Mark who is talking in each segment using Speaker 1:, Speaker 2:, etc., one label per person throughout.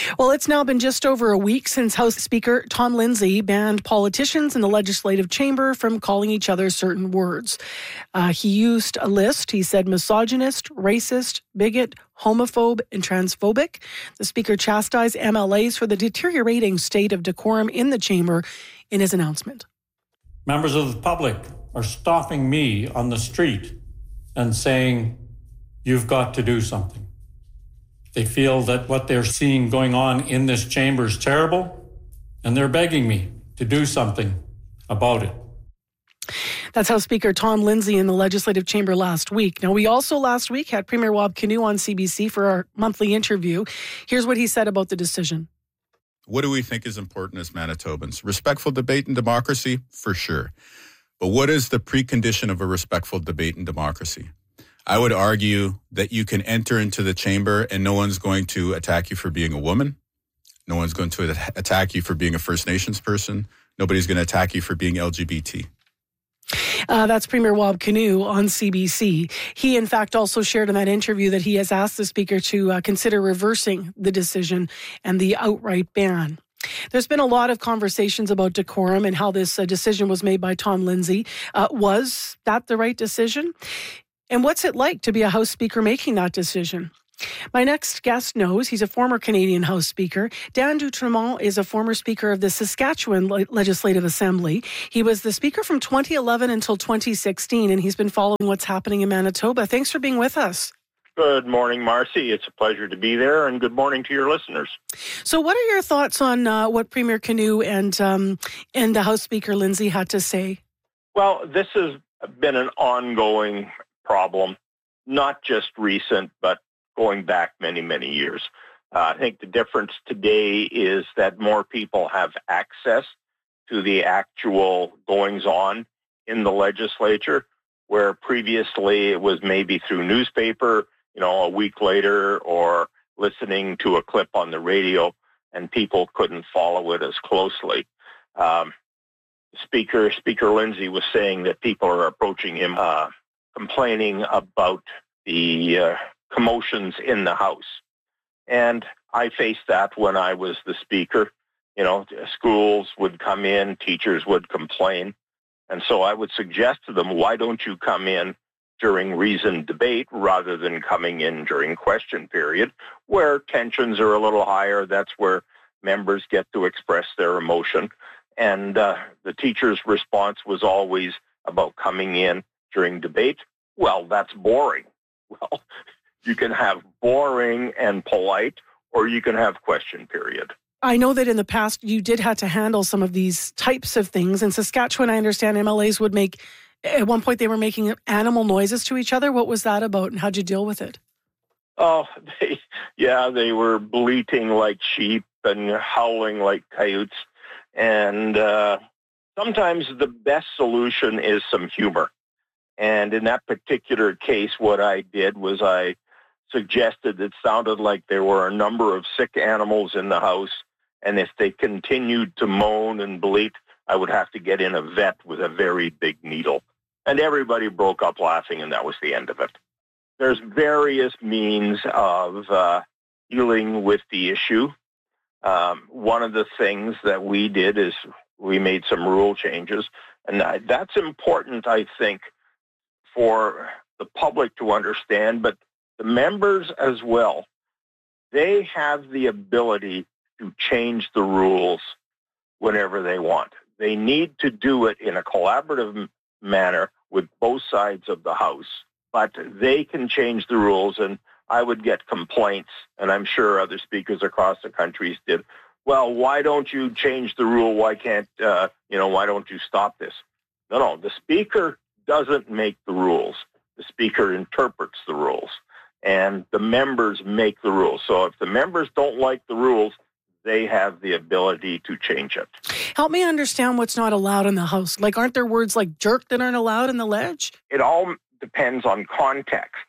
Speaker 1: Well, it's now been just over a week since House Speaker Tom Lindsay banned politicians in the legislative chamber from calling each other certain words. He used a list. He said misogynist, racist, bigot, homophobe, and transphobic. The Speaker chastised MLAs for the deteriorating state of decorum in the chamber in his announcement.
Speaker 2: Members of the public are stopping me on the street and saying, "You've got to do something." They feel that what they're seeing going on in this chamber is terrible, and they're begging me to do something about it.
Speaker 1: That's House Speaker Tom Lindsay in the Legislative Chamber last week. Now, we also last week had Premier Wab Kinew on CBC for our monthly interview. Here's what he said about the decision.
Speaker 3: What do we think is important as Manitobans? Respectful debate and democracy, for sure. But what is the precondition of a respectful debate and democracy? I would argue that you can enter into the chamber and no one's going to attack you for being a woman. No one's going to attack you for being a First Nations person. Nobody's going to attack you for being LGBT.
Speaker 1: That's Premier Wab Kinew on CBC. He, in fact, also shared in that interview that he has asked the Speaker to consider reversing the decision and the outright ban. There's been a lot of conversations about decorum and how this decision was made by Tom Lindsay. Was that the right decision? And what's it like to be a House Speaker making that decision? My next guest knows. He's a former Canadian House Speaker. Dan Doutremont is a former Speaker of the Saskatchewan Legislative Assembly. He was the Speaker from 2011 until 2016, and he's been following what's happening in Manitoba. Thanks for being with us.
Speaker 4: Good morning, Marcy. It's a pleasure to be there, and good morning to your listeners.
Speaker 1: So what are your thoughts on what Premier Kinew and House Speaker Lindsay had to say?
Speaker 4: Well, this has been an ongoing problem, not just recent, but going back many, many years. I think the difference today is that more people have access to the actual goings-on in the legislature, where previously it was maybe through newspaper, a week later, or listening to a clip on the radio, and people couldn't follow it as closely. Speaker Lindsay was saying that people are approaching him complaining about the commotions in the House. And I faced that when I was the Speaker. Schools would come in, teachers would complain. And so I would suggest to them, why don't you come in during reasoned debate rather than coming in during question period, where tensions are a little higher. That's where members get to express their emotion. And the teacher's response was always about coming in during debate. Well, that's boring. Well, you can have boring and polite, or you can have question period.
Speaker 1: I know that in the past you did have to handle some of these types of things. In Saskatchewan, I understand MLAs would at one point they were making animal noises to each other. What was that about, and how'd you deal with it?
Speaker 4: Oh, they were bleating like sheep and howling like coyotes. And sometimes the best solution is some humor. And in that particular case, what I did was I suggested it sounded like there were a number of sick animals in the house, and if they continued to moan and bleat, I would have to get in a vet with a very big needle. And everybody broke up laughing, and that was the end of it. There's various means of dealing with the issue. One of the things that we did is we made some rule changes, and that's important, I think, for the public to understand, but the members as well. They have the ability to change the rules whenever they want. They need to do it in a collaborative manner with both sides of the House, but they can change the rules, and I would get complaints, and I'm sure other speakers across the country did. Well, why don't you change the rule? Why can't, why don't you stop this? No, the Speaker doesn't make the rules. The Speaker interprets the rules, and the members make the rules. So if the members don't like the rules, they have the ability to change it.
Speaker 1: Help me understand what's not allowed in the House. Like, aren't there words like jerk that aren't allowed in the ledge?
Speaker 4: It all depends on context.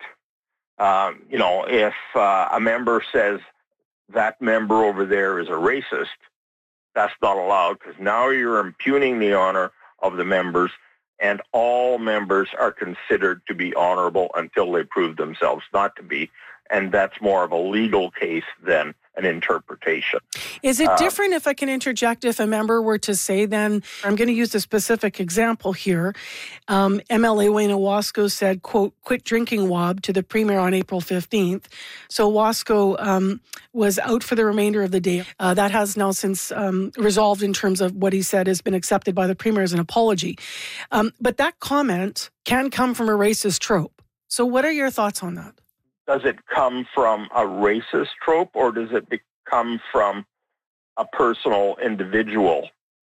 Speaker 4: If a member says that member over there is a racist, that's not allowed, because now you're impugning the honor of the members, and all members are considered to be honorable until they prove themselves not to be, and that's more of a legal case than an interpretation.
Speaker 1: Is it different, if I can interject, if a member were to say then, I'm going to use a specific example here, MLA Wayne Owasco said, quote, "Quit drinking, Wob," to the Premier on April 15th. So Owasco was out for the remainder of the day. That has now since resolved in terms of what he said has been accepted by the Premier as an apology. But that comment can come from a racist trope. So what are your thoughts on that?
Speaker 4: Does it come from a racist trope, or does it come from a personal, individual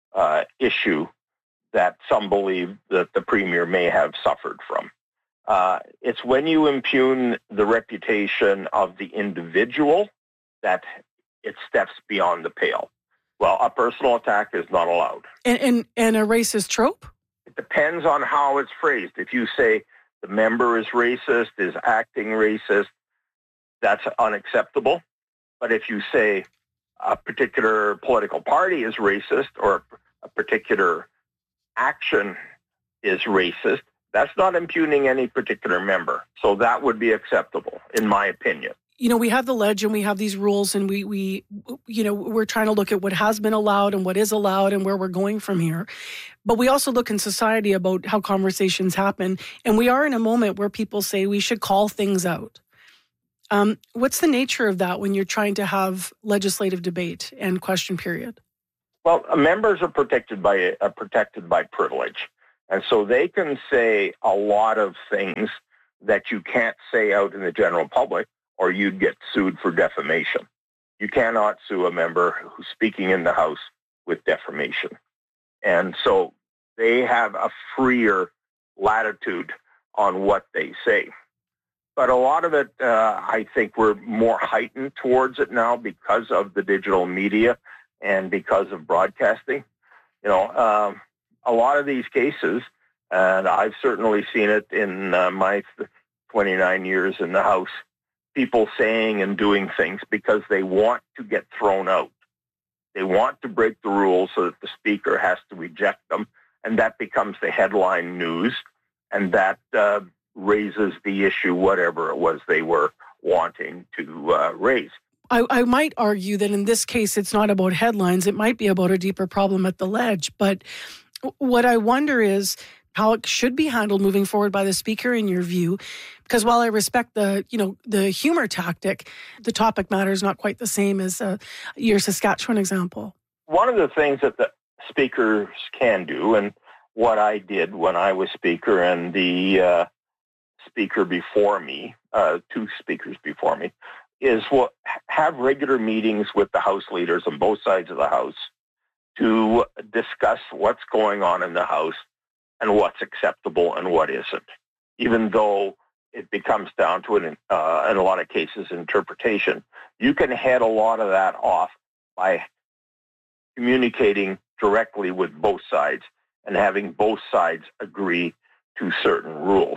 Speaker 4: issue that some believe that the Premier may have suffered from? It's when you impugn the reputation of the individual that it steps beyond the pale. Well, a personal attack is not allowed.
Speaker 1: And a racist trope?
Speaker 4: It depends on how it's phrased. If you say the member is racist, is acting racist, that's unacceptable. But if you say a particular political party is racist or a particular action is racist, that's not impugning any particular member. So that would be acceptable, in my opinion.
Speaker 1: You know, we have the ledge and we have these rules, and we we're trying to look at what has been allowed and what is allowed and where we're going from here. But we also look in society about how conversations happen. And we are in a moment where people say we should call things out. What's the nature of that when you're trying to have legislative debate and question period?
Speaker 4: Well, members are protected by privilege. And so they can say a lot of things that you can't say out in the general public, or you'd get sued for defamation. You cannot sue a member who's speaking in the House with defamation. And so they have a freer latitude on what they say. But a lot of it, I think we're more heightened towards it now because of the digital media and because of broadcasting. You know, a lot of these cases, and I've certainly seen it in my 29 years in the House, people saying and doing things because they want to get thrown out. They want to break the rules so that the Speaker has to reject them, and that becomes the headline news, and that raises the issue, whatever it was they were wanting to raise.
Speaker 1: I might argue that in this case, it's not about headlines. It might be about a deeper problem at the ledge. But what I wonder is how it should be handled moving forward by the Speaker, in your view. Because while I respect the humor tactic, the topic matter is not quite the same as your Saskatchewan example. One
Speaker 4: of the things that the speakers can do, and what I did when I was Speaker and the Speaker before me, two speakers before me, is have regular meetings with the House leaders on both sides of the House to discuss what's going on in the House and what's acceptable and what isn't, even though it becomes down to, in a lot of cases, interpretation. You can head a lot of that off by communicating directly with both sides and having both sides agree to certain rules.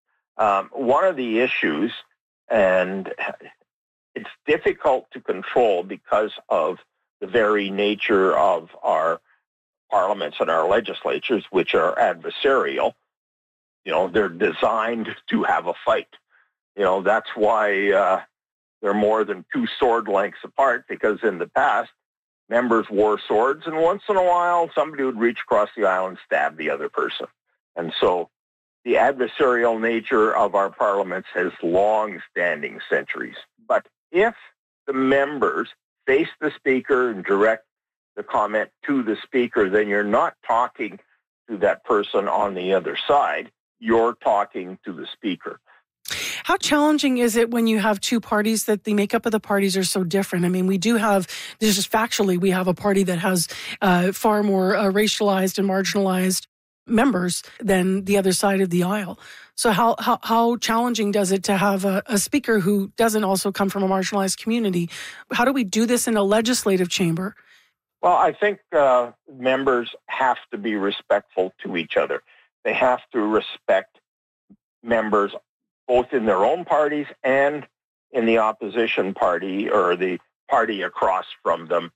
Speaker 4: One of the issues, and it's difficult to control because of the very nature of our parliaments and our legislatures, which are adversarial. You know, they're designed to have a fight. You know, that's why they're more than 2 sword lengths apart, because in the past, members wore swords, and once in a while, somebody would reach across the aisle and stab the other person. And so the adversarial nature of our parliaments has long-standing centuries. But if the members face the Speaker and direct the comment to the Speaker, then you're not talking to that person on the other side. You're talking to the Speaker. How challenging is it when you have two parties that the makeup of the parties are so different? I mean, we do have, this is just factually, we have a party that has far more racialized and marginalized members than the other side of the aisle. So how challenging does it to have a speaker who doesn't also come from a marginalized community? How do we do this in a legislative chamber? Well, I think members have to be respectful to each other. They have to respect members both in their own parties and in the opposition party or the party across from them.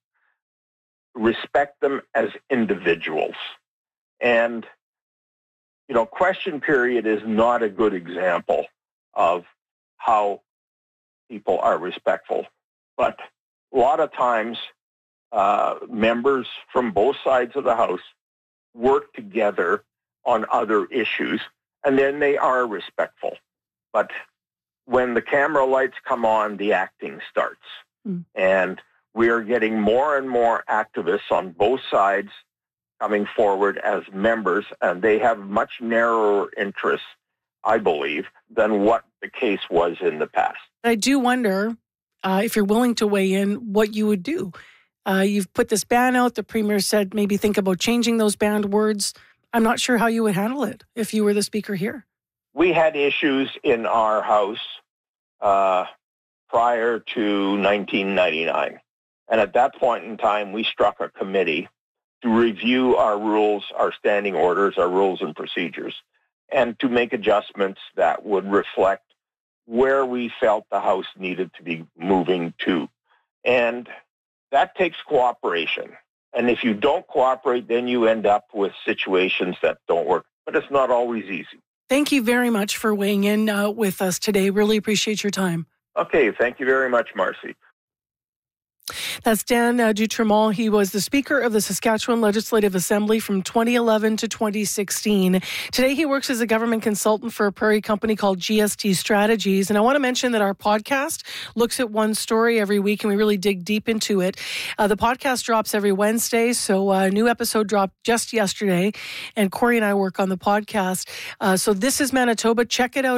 Speaker 4: Respect them as individuals. And, you know, question period is not a good example of how people are respectful. But a lot of times members from both sides of the House work together on other issues, and then they are respectful. But when the camera lights come on, the acting starts. And we are getting more and more activists on both sides coming forward as members, and they have much narrower interests, I believe, than what the case was in the past.
Speaker 1: I do wonder if you're willing to weigh in, what you would do. You've put this ban out. The Premier said maybe think about changing those banned words. I'm not sure how you would handle it if you were the Speaker here.
Speaker 4: We had issues in our House prior to 1999. And at that point in time, we struck a committee to review our rules, our standing orders, our rules and procedures, and to make adjustments that would reflect where we felt the House needed to be moving to. And that takes cooperation. And if you don't cooperate, then you end up with situations that don't work. But it's not always easy.
Speaker 1: Thank you very much for weighing in with us today. Really appreciate your time.
Speaker 4: Okay, thank you very much, Marcy.
Speaker 1: That's Dan Dutremont. He was the Speaker of the Saskatchewan Legislative Assembly from 2011 to 2016. Today, he works as a government consultant for a prairie company called GST Strategies. And I want to mention that our podcast looks at one story every week, and we really dig deep into it. The podcast drops every Wednesday, so a new episode dropped just yesterday, and Corey and I work on the podcast. So this is Manitoba. Check it out.